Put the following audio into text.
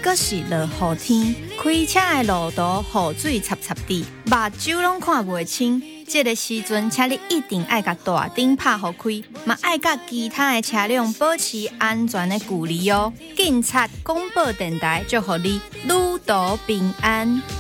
阁是落雨天，开车的路途雨水插插地，目睭拢看袂清。这个时阵，请你一定要甲大灯拍互开，嘛爱甲其他的车辆保持安全的距离哦。警察广播电台祝福你旅途平安。